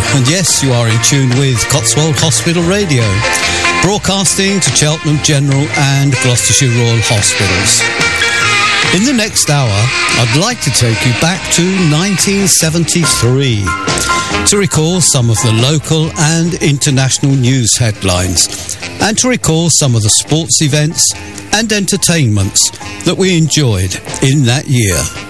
And yes, you are in tune with Cotswold Hospital Radio, broadcasting to Cheltenham General and Gloucestershire Royal Hospitals. In the next hour, I'd like to take you back to 1973 to recall some of the local and international news headlines and to recall some of the sports events and entertainments that we enjoyed in that year.